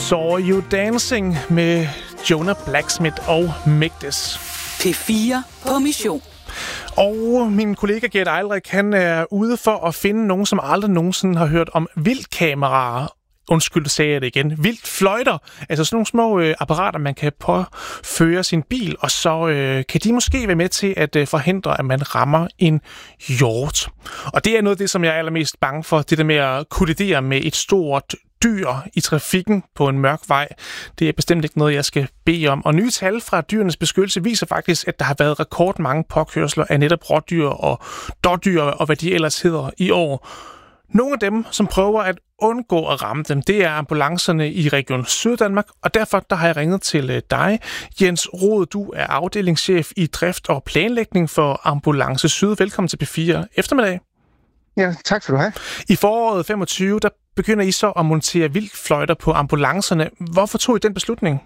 Saw You Dancing med Jonah Blacksmith og Mægdes. P4 på mission. Og min kollega Gert Eilrik, han er ude for at finde nogen, som aldrig nogensinde har hørt om vildkameraer. Undskyld, sagde jeg det igen. Vildfløjter. Altså sådan nogle små apparater, man kan påføre sin bil, og så kan de måske være med til at forhindre, at man rammer en hjort. Og det er noget af det, som jeg er allermest bange for. Det der med at kollidere med et stort dyr i trafikken på en mørk vej. Det er bestemt ikke noget, jeg skal bede om. Og nye tal fra Dyrenes Beskyttelse viser faktisk, at der har været rekordmange påkørsler af netop rådyr og dårdyr og hvad de ellers hedder i år. Nogle af dem, som prøver at undgå at ramme dem, det er ambulancerne i Region Syddanmark, og derfor der har jeg ringet til dig, Jens Rod. Du er afdelingschef i drift og planlægning for Ambulance Syd. Velkommen til P4 eftermiddag. Ja, tak skal du have. I foråret 25, der begynder I så at montere vildfløjter på ambulancerne. Hvorfor tog I den beslutning?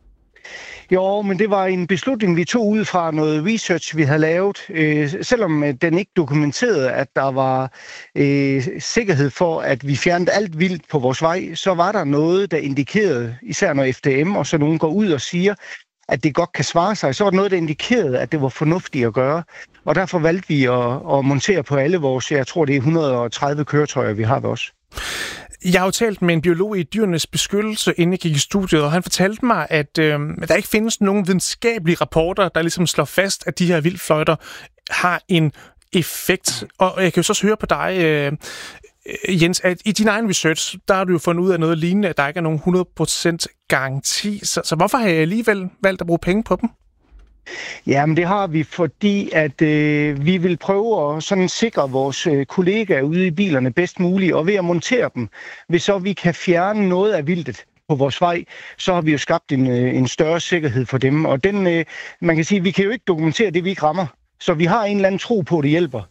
Jo, men det var en beslutning, vi tog ud fra noget research, vi havde lavet. Selvom den ikke dokumenterede, at der var sikkerhed for, at vi fjernede alt vildt på vores vej, så var der noget, der indikerede, især når FDM og så nogen går ud og siger, at det godt kan svare sig, så var der noget, der indikerede, at det var fornuftigt at gøre. Og derfor valgte vi at montere på alle vores, jeg tror det er 130 køretøjer, vi har ved os. Jeg har jo talt med en biolog i Dyrenes Beskyttelse, inden jeg gik i studiet, og han fortalte mig, at der ikke findes nogen videnskabelige rapporter, der ligesom slår fast, at de her vildfløjter har en effekt. Og jeg kan jo så høre på dig, Jens, at i din egen research, der har du jo fundet ud af noget lignende, at der ikke er nogen 100% garanti. Så hvorfor har jeg alligevel valgt at bruge penge på dem? Jamen det har vi, fordi at vi vil prøve at sådan sikre vores kollegaer ude i bilerne bedst muligt, og ved at montere dem, hvis så vi kan fjerne noget af vildtet på vores vej, så har vi jo skabt en større sikkerhed for dem. Og den, man kan sige, vi kan jo ikke dokumentere det, vi ikke rammer. Så vi har en eller anden tro på, at det hjælper.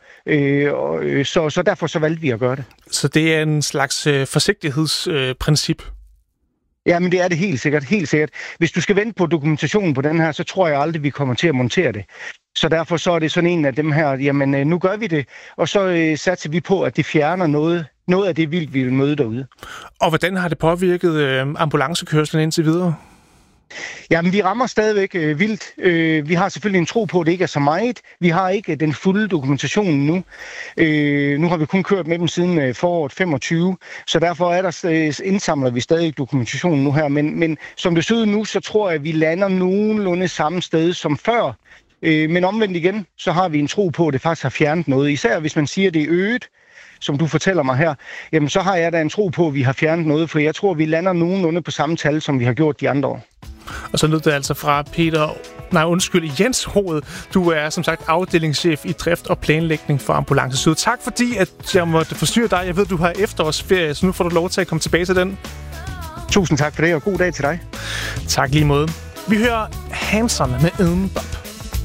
Så derfor så valgte vi at gøre det. Så det er en slags forsigtighedsprincip? Ja, men det er det helt sikkert, helt sikkert. Hvis du skal vente på dokumentationen på den her, så tror jeg aldrig, vi kommer til at montere det. Så derfor så er det sådan en af dem her, jamen nu gør vi det, og så satser vi på, at det fjerner noget af det vildt, vi vil møde derude. Og hvordan har det påvirket ambulancekørslen indtil videre? Jamen, vi rammer stadigvæk vildt. Vi har selvfølgelig en tro på, at det ikke er så meget. Vi har ikke den fulde dokumentation nu. Nu har vi kun kørt med dem siden foråret 25, så derfor indsamler vi stadig dokumentationen nu her. Men som det ser ud nu, så tror jeg, at vi lander nogenlunde samme sted som før. Men omvendt igen, så har vi en tro på, at det faktisk har fjernet noget. Især hvis man siger, at det er øget, som du fortæller mig her, jamen så har jeg da en tro på, at vi har fjernet noget, for jeg tror, at vi lander nogenlunde på samme tal, som vi har gjort de andre år. Og så lød det altså fra Jens Rod. Du er som sagt afdelingschef i drift og planlægning for Ambulance Syd. Tak fordi, at jeg måtte forstyrre dig. Jeg ved, du har efterårsferie, så nu får du lov til at komme tilbage til den. Tusind tak for det, og god dag til dig. Tak lige måde. Vi hører Hanson med Eden Bob.